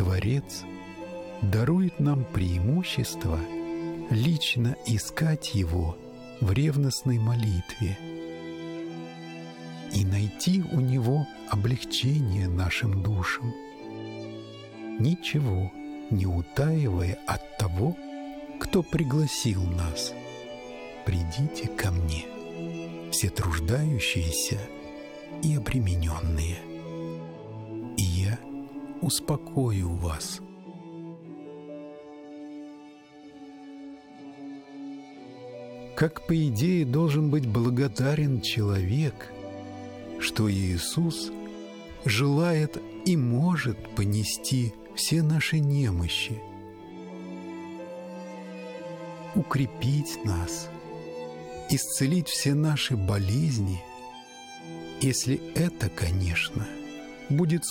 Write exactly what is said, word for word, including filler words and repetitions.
Творец дарует нам преимущество лично искать Его в ревностной молитве и найти у Него облегчение нашим душам, ничего не утаивая от того, кто пригласил нас. «Придите ко мне, все труждающиеся и обремененные, и я успокою вас». Как, по идее, должен быть благодарен человек, что Иисус желает и может понести все наши немощи, укрепить нас, исцелить все наши болезни, если это, конечно, будет